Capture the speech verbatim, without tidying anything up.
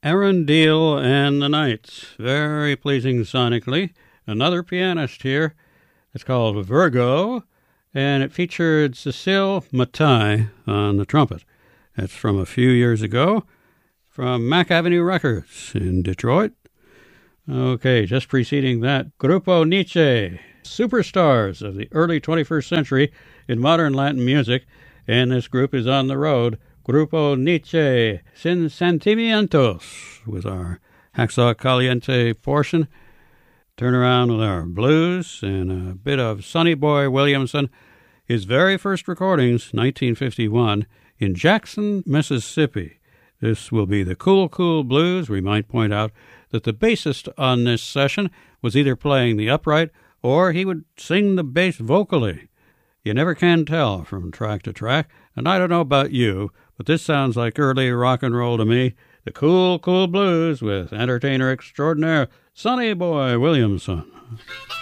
Aaron Deal and the Knights. Very pleasing sonically. Another pianist here. It's called Virgo, and it featured Cecile Matai on the trumpet. That's from a few years ago from Mack Avenue Records in Detroit. Okay, just preceding that, Grupo Nietzsche, superstars of the early twenty-first century in modern Latin music, and this group is on the road. Grupo Nietzsche, Sin Sentimientos, with our Hacksaw Caliente portion. Turn around with our blues and a bit of Sonny Boy Williamson. His very first recordings, nineteen fifty-one, in Jackson, Mississippi. This will be the Cool Cool Blues. We might point out that the bassist on this session was either playing the upright or he would sing the bass vocally. You never can tell from track to track, and I don't know about you, but this sounds like early rock and roll to me. The Cool Cool Blues with entertainer extraordinaire Sonny Boy Williamson.